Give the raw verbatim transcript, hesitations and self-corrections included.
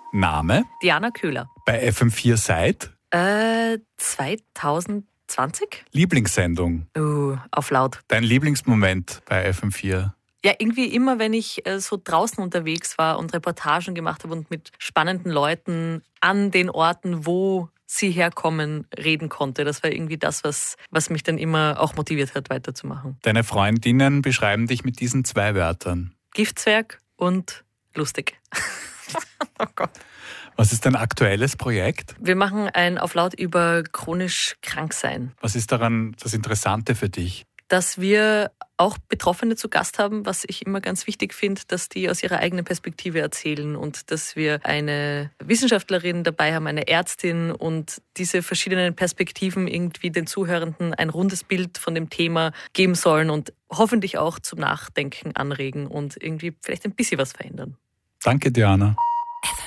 Name? Diana Köhler. Bei F M vier seit? Äh, zwanzig zwanzig? Lieblingssendung? Uh, auf laut. Dein Lieblingsmoment bei F M vier? Ja, irgendwie immer, wenn ich äh, so draußen unterwegs war und Reportagen gemacht habe und mit spannenden Leuten an den Orten, wo sie herkommen, reden konnte. Das war irgendwie das, was, was mich dann immer auch motiviert hat, weiterzumachen. Deine Freundinnen beschreiben dich mit diesen zwei Wörtern. Giftzwerg und lustig. Oh Gott. Was ist dein aktuelles Projekt? Wir machen ein Auf laut über chronisch Kranksein. Was ist daran das Interessante für dich? Dass wir auch Betroffene zu Gast haben, was ich immer ganz wichtig finde, dass die aus ihrer eigenen Perspektive erzählen und dass wir eine Wissenschaftlerin dabei haben, eine Ärztin und diese verschiedenen Perspektiven irgendwie den Zuhörenden ein rundes Bild von dem Thema geben sollen und hoffentlich auch zum Nachdenken anregen und irgendwie vielleicht ein bisschen was verändern. Danke, Diana.